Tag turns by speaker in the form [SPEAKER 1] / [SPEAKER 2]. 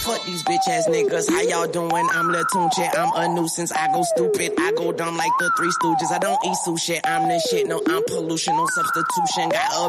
[SPEAKER 1] Fuck these bitch ass niggas. How y'all doing? I'm Lil Tunchi. I'm a nuisance. I go stupid. I go dumb like the Three Stooges. I don't eat sushi. I'm the shit. No, I'm pollution. No substitution. Got a